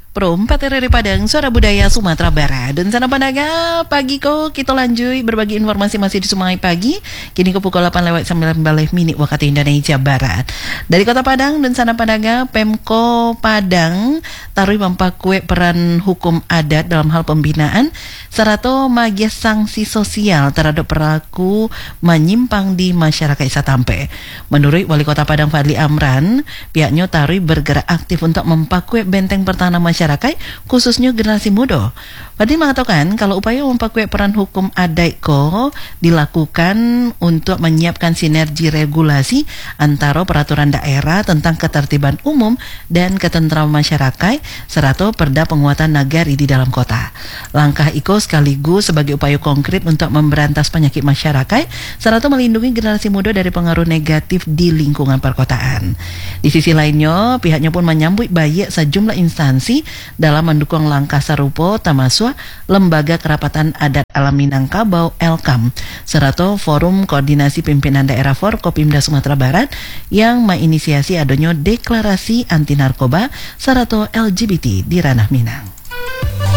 Perumpat RRI Padang, Suara Budaya Sumatera Barat. Dan sana pandaga, pagi ko kita lanjut berbagi informasi masih di Sumai Pagi. Kini ke pukul 8:09 menit waktu Indonesia Barat. Dari Kota Padang dan sana pandaga, Pemko Padang tarui mempakue peran hukum adat dalam hal pembinaan serta magias sanksi sosial terhadap pelaku menyimpang di masyarakat Satampe. Menurut Wali Kota Padang Fadli Amran, pihaknya tarui bergerak aktif untuk mempakue benteng pertahanan masyarakat khususnya generasi muda. Fadli mengatakan kalau upaya mempakue peran hukum adat dilakukan untuk menyiapkan sinergi regulasi antara peraturan daerah tentang ketertiban umum dan ketentraman masyarakat serta perda penguatan nagari di dalam kota. Langkah itu sekaligus sebagai upaya konkret untuk memberantas penyakit masyarakat serta melindungi generasi muda dari pengaruh negatif di lingkungan perkotaan. Di sisi lainnya, pihaknya pun menyambut baik sejumlah instansi dalam mendukung langkah serupa termasuk Lembaga Kerapatan Adat Alam Minangkabau (LKAM) serta Forum Koordinasi Pimpinan Daerah Forkopimda Sumatera Barat yang menginisiasi adanya deklarasi anti narkoba serta LGBT di ranah Minang.